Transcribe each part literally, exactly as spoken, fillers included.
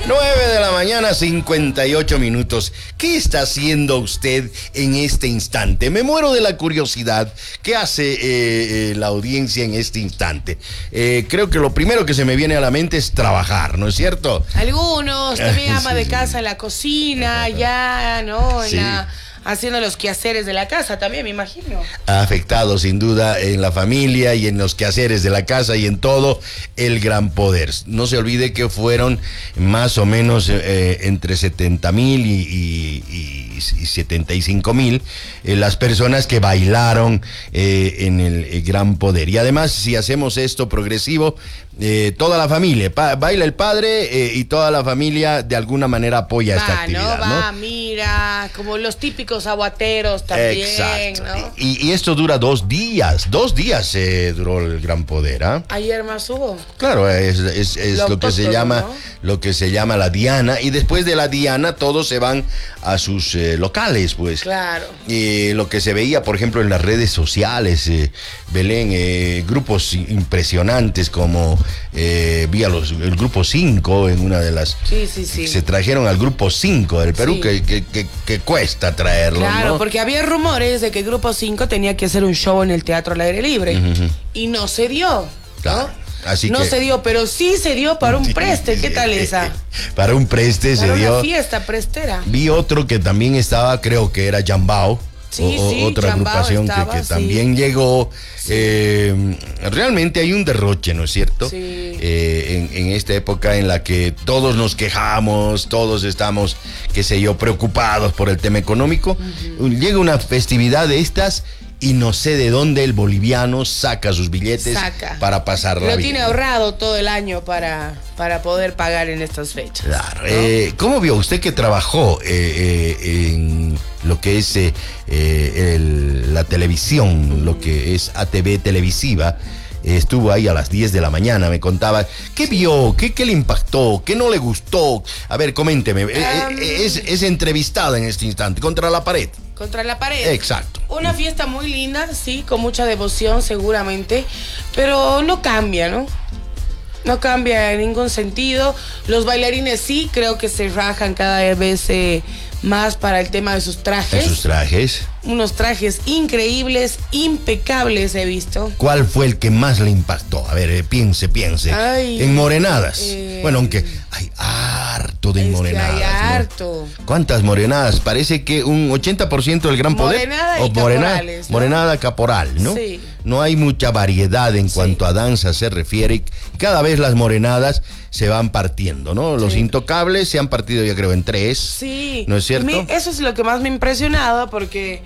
nueve de la mañana, cincuenta y ocho minutos. ¿Qué está haciendo usted en este instante? Me muero de la curiosidad. ¿Qué hace eh, eh, la audiencia en este instante? Eh, creo que lo primero que se me viene a la mente es trabajar, ¿no es cierto? Algunos, también ama Sí, de sí. casa en la cocina, ya, ¿no? En Sí. la, haciendo los quehaceres de la casa también, me imagino. Ha afectado sin duda en la familia y en los quehaceres de la casa y en todo el gran poder. No se olvide que fueron más o menos eh, entre setenta mil y, y, y, y setenta y cinco mil eh, las personas que bailaron eh, en el, el gran poder. Y además, si hacemos esto progresivo, eh, toda la familia, pa, baila el padre eh, y toda la familia de alguna manera apoya Va, esta actividad, ¿no? ¿no? Va, mira, como los típicos aguateros también, Exacto. ¿no? Y, y esto dura dos días. Dos días eh, duró el gran poder, ¿ah? Ayer más hubo. Claro, es, es, es Lo lo que se autóctono, llama ¿no? lo que se llama la diana, y después de la diana todos se van a sus eh, locales, pues. Claro. Y lo que se veía, por ejemplo, en las redes sociales, eh, Belén, eh, grupos impresionantes como eh, vi a los, el grupo cinco en una de las. Sí, sí, sí. Se trajeron al grupo cinco del Perú, Sí. que, que, que, que cuesta traerlo, Claro, ¿no? porque había rumores de que el Grupo cinco tenía que hacer un show en el teatro al aire libre. Ujú. Y no se dio, ¿no? Claro, así no que- se dio, pero sí se dio para un Sí, preste. ¿Qué sí. tal esa? Para un preste Para se dio. una fiesta prestera. Vi otro que también estaba, creo que era Jambao. Sí, o, o- sí, otra Jambao agrupación estaba, que, que sí. también llegó. Sí. Eh, realmente hay un derroche, ¿no es cierto? Sí. Eh, en, en esta época en la que todos nos quejamos, todos estamos, qué sé yo, preocupados por el tema económico. Uh-huh. Llega una festividad de estas y no sé de dónde el boliviano saca sus billetes Saca. para pasarla Lo bien. tiene ahorrado todo el año para, para poder pagar en estas fechas. Claro. ¿no? Eh, ¿Cómo vio usted que trabajó eh, eh, en lo que es eh, eh, el- la televisión, lo que es A T V televisiva? Eh, estuvo ahí a las diez de la mañana, me contaba. ¿Qué vio? ¿Qué, qué le impactó? ¿Qué no le gustó? A ver, coménteme. Eh, eh, Um, es, es entrevistada en este instante, contra la pared. Contra la pared. Exacto. Una fiesta muy linda, sí, con mucha devoción seguramente, pero no cambia, ¿no? No cambia en ningún sentido. Los bailarines sí creo que se rajan cada vez eh, más para el tema de sus trajes. En sus trajes. Unos trajes increíbles, impecables he visto. ¿Cuál fue el que más le impactó? A ver, eh, piense, piense. Ay, en morenadas. eh, bueno, aunque hay harto de Es que morenadas. hay ¿no? harto. ¿Cuántas morenadas? Parece que un ochenta por ciento del gran poder. Morenada y o morena- caporales, ¿no? Morenada caporal, ¿no? Sí. No hay mucha variedad en Sí. cuanto a danza se refiere. Cada vez las morenadas se van partiendo, ¿no? Los Sí. intocables se han partido, yo creo, en tres. Sí. ¿No es cierto? Mi- eso es lo que más me ha impresionado porque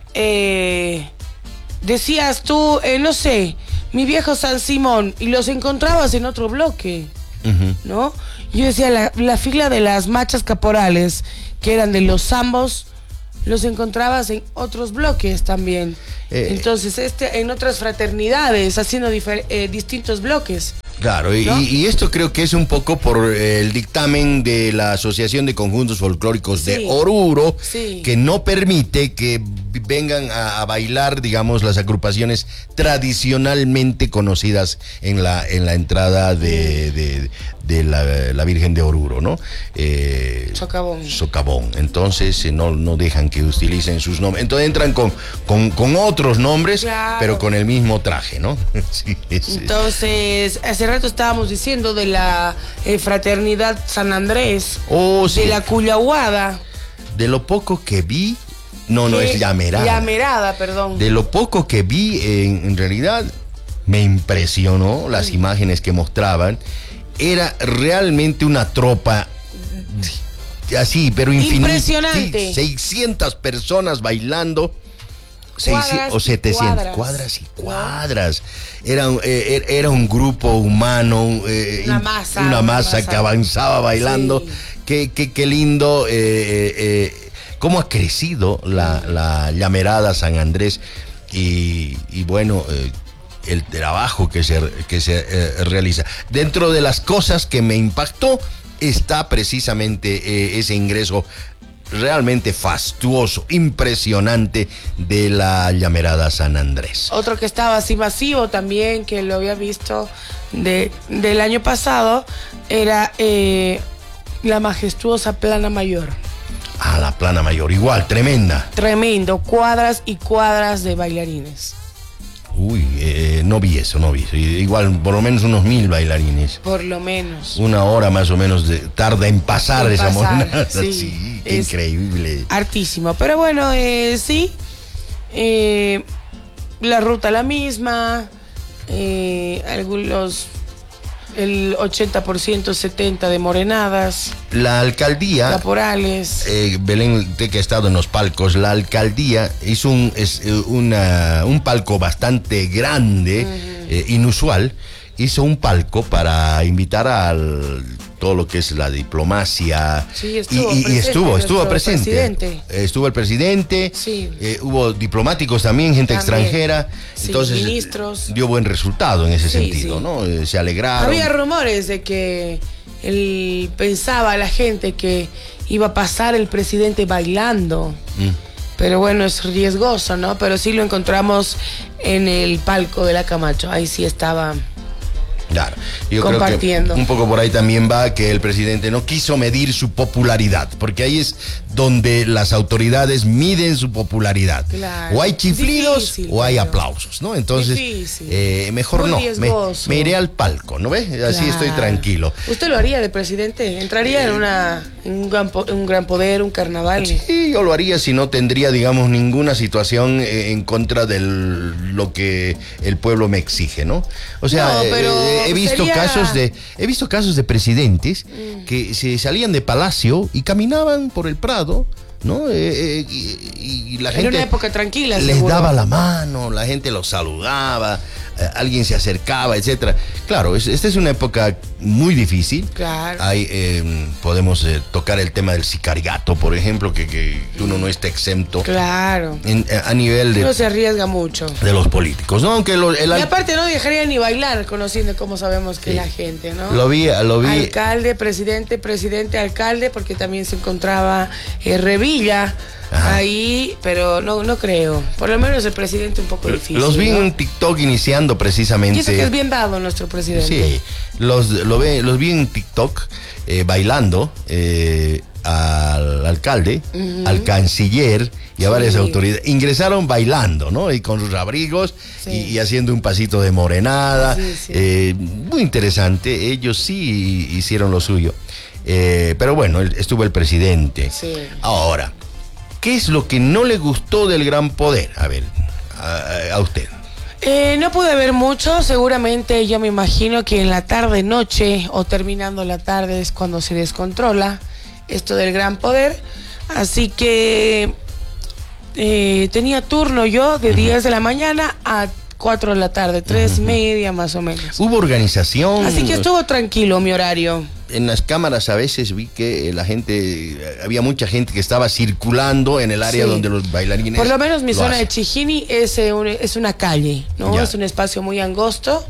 eh, decías tú, eh, no sé, mi viejo San Simón, y los encontrabas en otro bloque, Ujú. ¿no? Yo decía, la, la fila de las machas caporales, que eran de los zambos, los encontrabas en otros bloques también. Eh. Entonces, este, en otras fraternidades, haciendo difer- eh, distintos bloques. Claro, y, ¿no? y esto creo que es un poco por eh, el dictamen de la Asociación de Conjuntos Folclóricos Sí. de Oruro, Sí. que no permite que vengan a, a bailar, digamos, las agrupaciones tradicionalmente conocidas en la, en la entrada de, de, de la, la Virgen de Oruro, ¿no? Eh, Socavón. Socavón. Entonces eh, no, no dejan que utilicen sus nombres. Entonces entran con, con, con otros nombres, Claro. pero con el mismo traje, ¿no? Sí, sí. Entonces, hace rato estábamos diciendo de la eh, fraternidad San Andrés, Oh, sí. de la Cuyahuada. De lo poco que vi, no, no que- es llamerada. Llamerada, perdón. De lo poco que vi, en, en realidad me impresionó las imágenes que mostraban. Era realmente una tropa así, pero infinita. Impresionante. Sí, seiscientas personas bailando. seiscientas Cuadras o y setecientas cuadras. cuadras y cuadras. Era, un- eh, er- era un grupo humano, eh, Una in- masa, una una masa masa. que avanzaba bailando. Sí. Qué, qué, qué lindo, eh, eh, eh, cómo ha crecido la, la llamerada San Andrés y, y bueno, eh, el trabajo que se, que se eh, realiza. Dentro de las cosas que me impactó está precisamente eh, ese ingreso realmente fastuoso, impresionante de la llamerada San Andrés. Otro que estaba así masivo también, que lo había visto de, del año pasado, era eh, la majestuosa Plana Mayor. Ah, la Plana Mayor, igual, tremenda. Tremendo, cuadras y cuadras de bailarines. Uy, eh, no vi eso, no vi eso. Igual, por lo menos unos mil bailarines. Por lo menos. Una hora más o menos de, tarda en pasar en esa morenada. Sí, sí, qué increíble. Hartísimo. Pero bueno, eh, sí. Eh, la ruta la misma. Eh, algunos. El ochenta por ciento, setenta por ciento de morenadas. La alcaldía. Caporales. Eh, Belén, usted que ha estado en los palcos, la alcaldía hizo un, es, una, un palco bastante grande, uh-huh. eh, inusual. Hizo un palco para invitar al todo lo que es la diplomacia. Sí, estuvo y, y, presente, y estuvo, estuvo presente. Presidente. Estuvo el presidente, sí. eh, hubo diplomáticos también, gente también. extranjera. Sí, entonces ministros. Dio buen resultado en ese sí, sentido, sí. ¿no? Eh, se alegraron. Había rumores de que él pensaba la gente que iba a pasar el presidente bailando. Mm. Pero bueno, es riesgoso, ¿no? Pero sí lo encontramos en el palco de la Camacho. Ahí sí estaba. Claro, yo compartiendo. Creo que un poco por ahí también va que el presidente no quiso medir su popularidad, porque ahí es donde las autoridades miden su popularidad. Claro. O hay chiflidos Difícil, o hay pero... aplausos, ¿no? Entonces, eh, mejor Muy no. Me, me iré al palco, ¿no ves? Así claro. Estoy tranquilo. ¿Usted lo haría de presidente? ¿Entraría eh, en, una, en un, gran, un gran poder, un carnaval? Sí, yo lo haría si no tendría, digamos, ninguna situación en contra de lo que el pueblo me exige, ¿no? O sea, no, pero... eh, he visto sería... casos de he visto casos de presidentes mm. que se salían de palacio y caminaban por el Prado, ¿no? Eh, eh, y, y la Era gente una época tranquila, les seguro. Daba la mano, la gente los saludaba, eh, alguien se acercaba, etcétera. Claro, es, esta es una época muy difícil. Claro. Hay, eh, podemos eh, tocar el tema del sicariato, por ejemplo, que, que uno no está exento. Claro. En, a nivel de. Uno se arriesga mucho. De los políticos, ¿no? Aunque lo, el, y aparte no dejaría ni bailar, conociendo cómo sabemos que sí. La gente, ¿no? Lo vi, lo vi. Alcalde, presidente, presidente, alcalde, porque también se encontraba eh, Revilla. Ajá. Ahí, pero no, no creo. Por lo menos el presidente un poco difícil. Los vi ¿no? en TikTok iniciando precisamente. Y eso que es bien dado nuestro presidente. Sí, los, lo ve, los vi en TikTok eh, bailando eh, al alcalde, uh-huh. al canciller y a sí. varias autoridades. Ingresaron bailando, ¿no? Y con sus abrigos sí. y, y haciendo un pasito de morenada. Sí, sí. Eh, muy interesante. Ellos sí hicieron lo suyo. Eh, pero bueno, estuvo el presidente. Sí. Ahora, ¿qué es lo que no le gustó del Gran Poder? A ver, a, a usted. Eh, no pude ver mucho, seguramente yo me imagino que en la tarde, noche o terminando la tarde es cuando se descontrola esto del Gran Poder. Así que eh, tenía turno yo de uh-huh. diez de la mañana a cuatro de la tarde, tres y uh-huh. media más o menos. ¿Hubo organización? Así que estuvo tranquilo mi horario. En las cámaras a veces vi que la gente, había mucha gente que estaba circulando en el área sí. donde los bailarines. Por lo menos mi lo zona hacen. de Chijini es, un, es una calle, ¿no? Ya. Es un espacio muy angosto.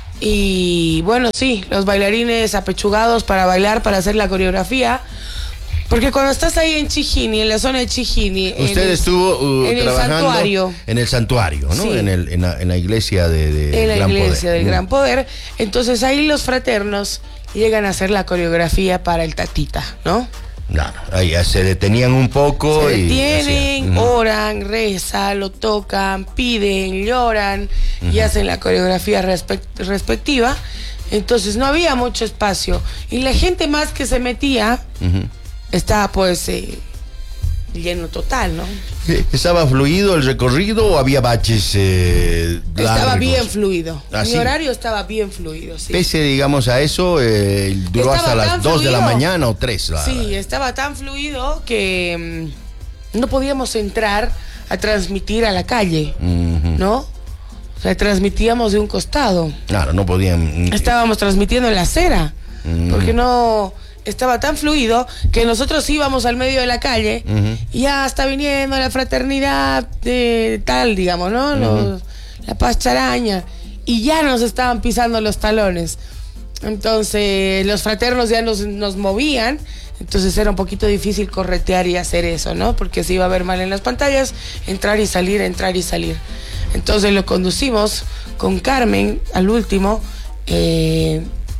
Y bueno, sí, los bailarines apechugados para bailar, para hacer la coreografía. Porque cuando estás ahí en Chijini, en la zona de Chijini. Usted en estuvo uh, en trabajando el santuario. En el santuario, ¿no? Sí. En, el, en, la, en la iglesia de, de En la Gran iglesia Poder. del Gran Poder. Entonces ahí los fraternos llegan a hacer la coreografía para el tatita, ¿no? Claro, ahí se detenían un poco. Se y detienen, uh-huh. oran, rezan, lo tocan, piden, lloran uh-huh. y hacen la coreografía respect- respectiva. Entonces no había mucho espacio. Y la gente más que se metía uh-huh. estaba pues eh, lleno total, ¿no? ¿Estaba fluido el recorrido o había baches eh, largos? Estaba bien fluido. ¿Ah, Mi sí? horario estaba bien fluido, sí. Pese, digamos, a eso, eh, duró estaba hasta las dos de la mañana o tres. La... Sí, estaba tan fluido que mmm, no podíamos entrar a transmitir a la calle, uh-huh. ¿no? O sea, transmitíamos de un costado. Claro, no podían... Estábamos transmitiendo en la acera, uh-huh. porque no... Estaba tan fluido que nosotros íbamos al medio de la calle uh-huh. y ya está viniendo la fraternidad de tal, digamos, ¿no? Uh-huh. Los, la Paz Charaña. Y ya nos estaban pisando los talones. Entonces los fraternos ya nos, nos movían. Entonces era un poquito difícil corretear y hacer eso, ¿no? Porque se iba a ver mal en las pantallas, entrar y salir, entrar y salir. Entonces lo conducimos con Carmen al último. Eh,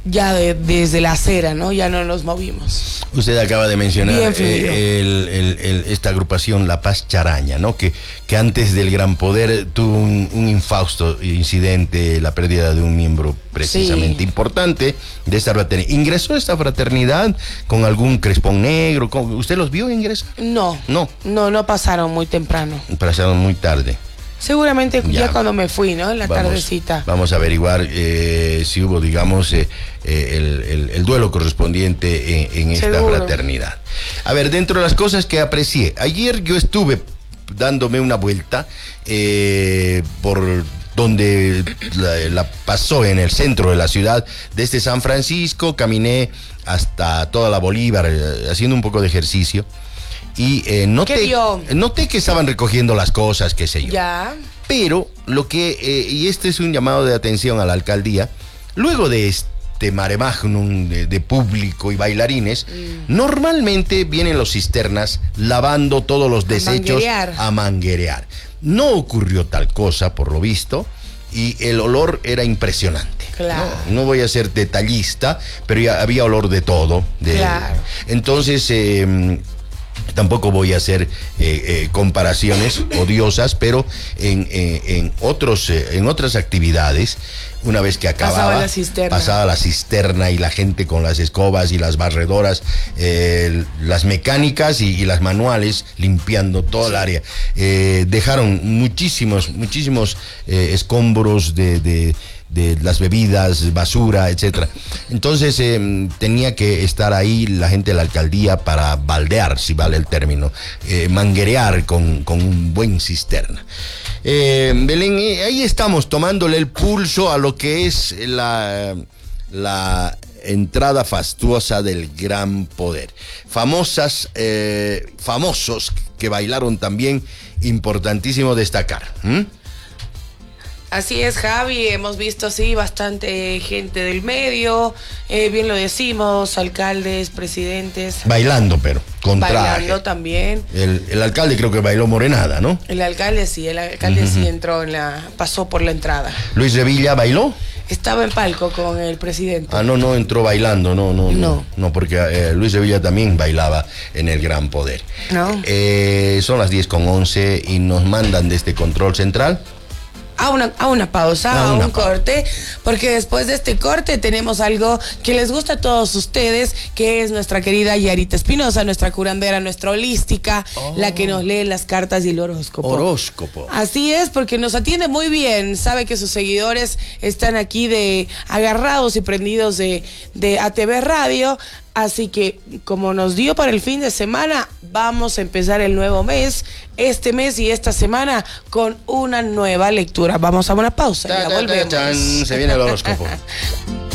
ya de, desde la acera, ¿no? Ya no nos movimos. Usted acaba de mencionar eh, el, el, el, esta agrupación La Paz Charaña, ¿no? Que, que antes del Gran Poder tuvo un, un infausto incidente, la pérdida de un miembro precisamente sí. importante de esta fraternidad. ¿Ingresó a esta fraternidad con algún crespón negro? ¿Usted los vio ingresar? No. No. No, no pasaron muy temprano. Pasaron muy tarde. Seguramente ya, ya cuando me fui, ¿no? En la vamos, tardecita. Vamos a averiguar eh, si hubo, digamos, eh, eh, el, el, el duelo correspondiente en, en esta Seguro. fraternidad. A ver, dentro de las cosas que aprecié, ayer yo estuve dándome una vuelta eh, por donde la, la pasó en el centro de la ciudad, desde San Francisco, caminé hasta toda la Bolívar, eh, haciendo un poco de ejercicio. Y eh, noté, noté que estaban recogiendo las cosas, qué sé yo. Ya. Pero lo que, eh, y este es un llamado de atención a la alcaldía, luego de este mare magnum de, de público y bailarines, mm. normalmente vienen los cisternas lavando todos los desechos a manguerear. a manguerear. No ocurrió tal cosa, por lo visto, y el olor era impresionante. Claro. No, no voy a ser detallista, pero ya había olor de todo. De, claro. Entonces... Eh, Tampoco voy a hacer eh, eh, comparaciones odiosas, pero en, eh, en, otros, eh, en otras actividades, una vez que acababa, pasaba la cisterna, pasaba la cisterna y la gente con las escobas y las barredoras, eh, las mecánicas y, y las manuales limpiando todo sí. el área. Eh, dejaron muchísimos, muchísimos eh, escombros de... de de las bebidas, basura, etcétera. Entonces eh, tenía que estar ahí la gente de la alcaldía para baldear, si vale el término, eh, manguerear con, con un buen cisterna. Eh, Belén, eh, ahí estamos tomándole el pulso a lo que es la, la entrada fastuosa del Gran Poder. Famosas, eh, famosos que bailaron también, importantísimo destacar. ¿Mm? Así es, Javi, hemos visto, sí, bastante gente del medio, eh, bien lo decimos, alcaldes, presidentes. Bailando, pero, con traje. Bailando también. El, el alcalde creo que bailó morenada, ¿no? El alcalde sí, el alcalde uh-huh. sí entró en la, pasó por la entrada. ¿Luis Revilla bailó? Estaba en palco con el presidente. Ah, no, no entró bailando, no, no, no. No, no porque eh, Luis Revilla también bailaba en el Gran Poder. No. Eh, son las diez con once y nos mandan desde Control Central. A una, a una pausa, a, a una un pausa. corte, porque después de este corte tenemos algo que les gusta a todos ustedes, que es nuestra querida Yarita Espinosa, nuestra curandera, nuestra holística, oh. la que nos lee las cartas y el horóscopo. Horóscopo. Así es, porque nos atiende muy bien, sabe que sus seguidores están aquí de agarrados y prendidos de, de A T V Radio. Así que, como nos dio para el fin de semana, vamos a empezar el nuevo mes, este mes y esta semana, con una nueva lectura. Vamos a una pausa y ya volvemos. Se viene el horóscopo.